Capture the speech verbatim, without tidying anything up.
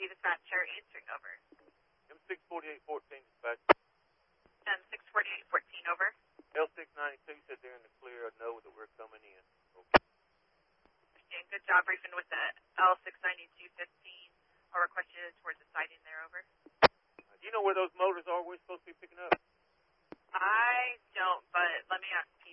Key dispatcher answering over. M six forty-eight fourteen dispatch. M six forty-eight fourteen over. L six ninety-two said they're in the clear. Know that we're coming in. Okay. Understand. Good job briefing with the L six ninety-two fifteen. Our request is towards the sighting there over. Do you know where those motors are we're supposed to be picking up? I don't, but let me ask.